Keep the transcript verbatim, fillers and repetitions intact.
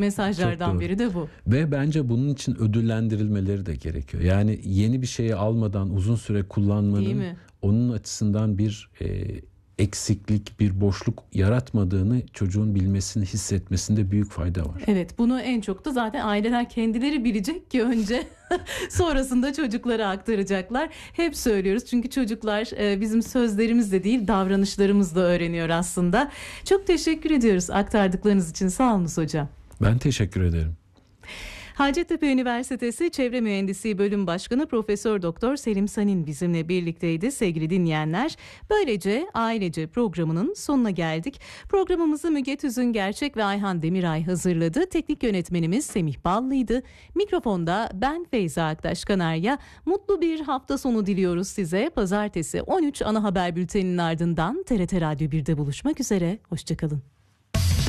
mesajlardan biri de bu. Ve bence bunun için ödüllendirilmeleri de gerekiyor. Yani yeni bir şeyi almadan uzun süre kullanmanın onun açısından bir e, eksiklik, bir boşluk yaratmadığını çocuğun bilmesini, hissetmesinde büyük fayda var. Evet, bunu en çok da zaten aileler kendileri bilecek ki önce sonrasında çocuklara aktaracaklar. Hep söylüyoruz çünkü çocuklar bizim sözlerimizle değil davranışlarımızla öğreniyor aslında. Çok teşekkür ediyoruz aktardıklarınız için. Sağ olunuz hocam. Ben teşekkür ederim. Hacettepe Üniversitesi Çevre Mühendisliği Bölüm Başkanı Profesör Doktor Selim Sanin bizimle birlikteydi sevgili dinleyenler. Böylece Ailece programının sonuna geldik. Programımızı Müge Tüzün Gerçek ve Ayhan Demiray hazırladı. Teknik yönetmenimiz Semih Ballı'ydı. Mikrofonda ben Feyza Aktaş Kanarya. Mutlu bir hafta sonu diliyoruz size. Pazartesi on üç ana haber bülteninin ardından T R T Radyo birde buluşmak üzere. Hoşçakalın.